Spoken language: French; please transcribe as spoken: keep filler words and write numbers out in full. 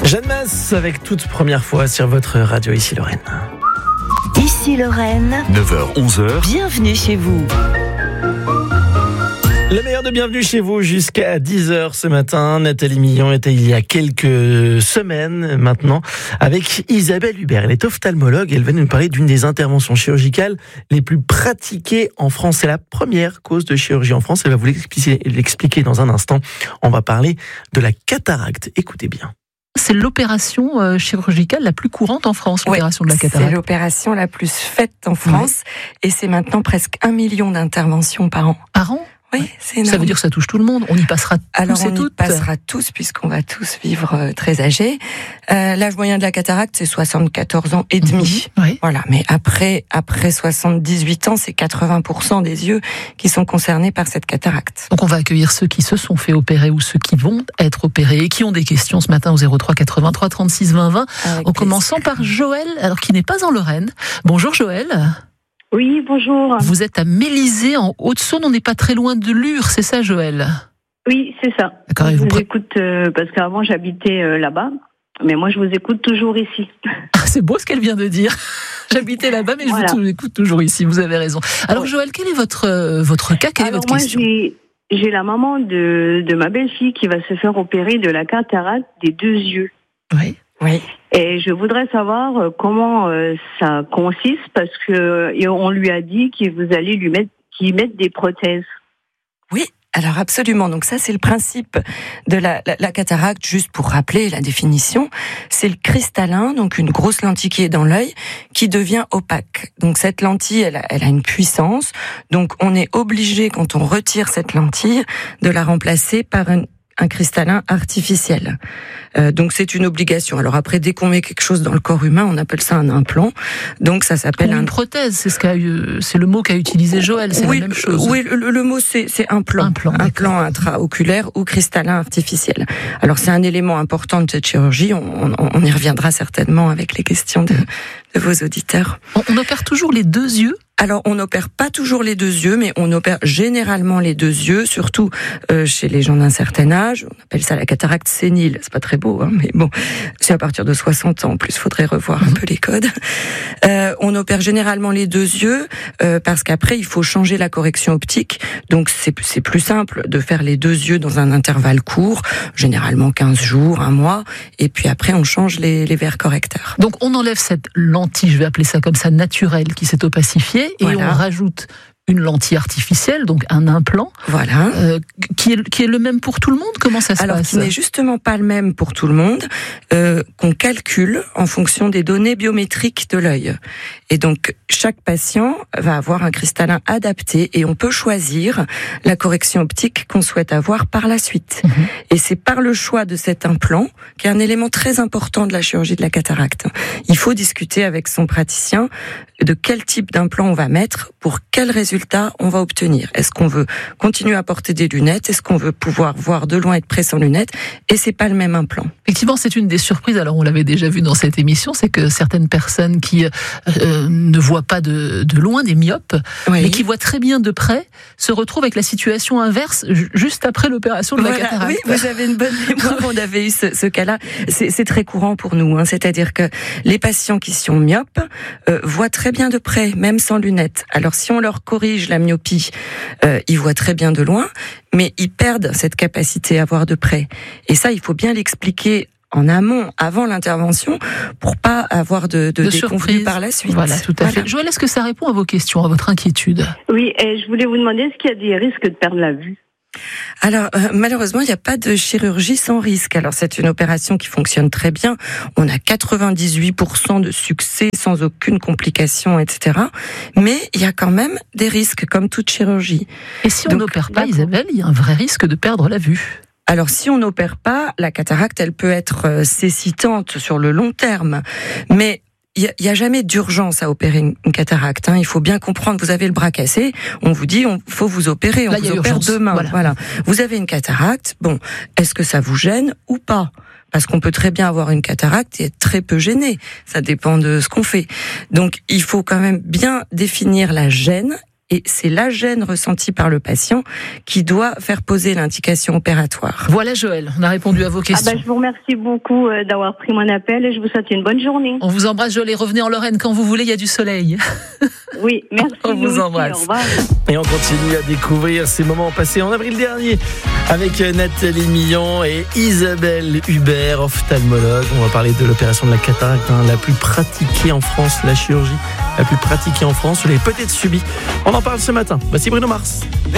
Jeanne Masse avec toute première fois sur votre radio Ici Lorraine. Ici Lorraine, neuf heures onze heures. Bienvenue chez vous. Le meilleur de bienvenue chez vous jusqu'à dix heures ce matin. Nathalie Millon était il y a quelques semaines maintenant avec Isabelle Hubert. Elle est ophtalmologue et elle va nous parler d'une des interventions chirurgicales les plus pratiquées en France. C'est la première cause de chirurgie en France. Elle va vous l'expliquer, l'expliquer dans un instant. On va parler de la cataracte. Écoutez bien. C'est l'opération euh, chirurgicale la plus courante en France, l'opération oui, de la cataracte. C'est l'opération la plus faite en France oui. Et c'est maintenant presque un million d'interventions par an. Par an ? Oui, c'est énorme. Ça veut dire que ça touche tout le monde. On y passera tous Alors, et on toutes. y passera tous, puisqu'on va tous vivre euh, très âgés. Euh, l'âge moyen de la cataracte, c'est soixante-quatorze ans et demi. Mmh, oui. Voilà. Mais après, après soixante-dix-huit ans, c'est quatre-vingts pour cent des yeux qui sont concernés par cette cataracte. Donc, on va accueillir ceux qui se sont fait opérer ou ceux qui vont être opérés et qui ont des questions ce matin au zéro trois quatre-vingt-trois trente-six vingt vingt. Avec en plaisir. Commençant par Joël, alors qui n'est pas en Lorraine. Bonjour Joël. Oui, bonjour. Vous êtes à Mélisée, en Haute-Saône, on n'est pas très loin de Lure, c'est ça Joël ? Oui, c'est ça. D'accord, je vous, vous pre... écoute euh, parce qu'avant j'habitais euh, là-bas, mais moi je vous écoute toujours ici. Ah, c'est beau ce qu'elle vient de dire. J'habitais là-bas, mais voilà. Je vous écoute toujours ici, vous avez raison. Alors ouais. Joël, quel est votre, euh, votre cas, quelle Alors, est votre moi, question ? j'ai, j'ai la maman de, de ma belle-fille qui va se faire opérer de la cataracte des deux yeux. Oui. Oui. Et je voudrais savoir comment euh, ça consiste parce que et on lui a dit que vous allez lui mettre, qu'il mette des prothèses. Oui. Alors absolument, donc ça c'est le principe de la, la, la cataracte, juste pour rappeler la définition, c'est le cristallin, donc une grosse lentille qui est dans l'œil, qui devient opaque. Donc cette lentille, elle a, elle a une puissance, donc on est obligé quand on retire cette lentille de la remplacer par un un cristallin artificiel. Euh, donc c'est une obligation. Alors après, dès qu'on met quelque chose dans le corps humain, on appelle ça un implant. Donc ça s'appelle une un... prothèse. C'est ce qu'a eu, c'est le mot qu'a utilisé Joël. C'est oui, la même chose. Oui, le, le mot c'est, c'est implant. Implant, implant intraoculaire ou cristallin artificiel. Alors c'est un élément important de cette chirurgie. On, on, on y reviendra certainement avec les questions de, de vos auditeurs. On, on opère toujours les deux yeux. Alors, on n'opère pas toujours les deux yeux, mais on opère généralement les deux yeux, surtout euh, chez les gens d'un certain âge. On appelle ça la cataracte sénile. C'est pas très beau, hein, mais bon, c'est à partir de soixante ans. En plus, faudrait revoir un peu les codes. Euh, on opère généralement les deux yeux euh, parce qu'après, il faut changer la correction optique. Donc, c'est, c'est plus simple de faire les deux yeux dans un intervalle court, généralement quinze jours, un mois, et puis après, on change les, les verres correcteurs. Donc, on enlève cette lentille, je vais appeler ça comme ça, naturelle, qui s'est opacifiée. Et voilà. On rajoute une lentille artificielle, donc un implant, voilà, euh, qui est qui est le même pour tout le monde. Comment ça se Alors, passe ? Alors, qui n'est justement pas le même pour tout le monde, euh, qu'on calcule en fonction des données biométriques de l'œil. Et donc, chaque patient va avoir un cristallin adapté et on peut choisir la correction optique qu'on souhaite avoir par la suite. Mmh. Et c'est par le choix de cet implant, qui est un élément très important de la chirurgie de la cataracte. Il faut discuter avec son praticien de quel type d'implant on va mettre, pour quel résultat on va obtenir. Est-ce qu'on veut continuer à porter des lunettes ? Est-ce qu'on veut pouvoir voir de loin et de près sans lunettes ? Et c'est pas le même implant. Effectivement, c'est une des surprises. Alors, on l'avait déjà vu dans cette émission, c'est que certaines personnes qui euh, ne voient pas de, de loin, des myopes, oui. mais qui voient très bien de près, se retrouvent avec la situation inverse juste après l'opération de voilà, la cataracte. Oui, vous avez une bonne mémoire. On avait eu ce, ce cas-là. C'est, c'est très courant pour nous. Hein. C'est-à-dire que les patients qui sont myopes euh, voient très bien de près, même sans lunettes. Alors, si on leur corrige la myopie, euh, ils voient très bien de loin, mais ils perdent cette capacité à voir de près. Et ça, il faut bien l'expliquer en amont, avant l'intervention, pour pas avoir de, de, de déconvenus par la suite. Voilà, tout à voilà. fait. Joël, est-ce que ça répond à vos questions, à votre inquiétude ? Oui, et je voulais vous demander, est-ce qu'il y a des risques de perdre la vue ? Alors, euh, malheureusement, il n'y a pas de chirurgie sans risque. Alors, c'est une opération qui fonctionne très bien. On a quatre-vingt-dix-huit pour cent de succès sans aucune complication, et cetera. Mais il y a quand même des risques, comme toute chirurgie. Et si on Donc, n'opère pas, Isabelle, il y a un vrai risque de perdre la vue ? Alors, si on n'opère pas, la cataracte, elle peut être cécitante sur le long terme. Mais il n'y a, a jamais d'urgence à opérer une, une cataracte. Hein. Il faut bien comprendre, vous avez le bras cassé, on vous dit, il faut vous opérer, on Là, vous opère urgence. demain. Voilà. voilà. Vous avez une cataracte, bon, est-ce que ça vous gêne ou pas ? Parce qu'on peut très bien avoir une cataracte et être très peu gêné. Ça dépend de ce qu'on fait. Donc, il faut quand même bien définir la gêne et c'est la gêne ressentie par le patient qui doit faire poser l'indication opératoire. Voilà Joël, on a répondu à vos questions. Ah bah, je vous remercie beaucoup d'avoir pris mon appel et je vous souhaite une bonne journée. On vous embrasse Joël et revenez en Lorraine quand vous voulez, il y a du soleil. Oui, merci. On vous embrasse. Aussi, au revoir. Et on continue à découvrir ces moments passés en avril dernier avec Nathalie Millon et Isabelle Hubert, ophtalmologue. On va parler de l'opération de la cataracte, hein, la plus pratiquée en France, la chirurgie la plus pratiquée en France. Vous l'avez peut-être subie. On en parle ce matin. Voici Bruno Mars.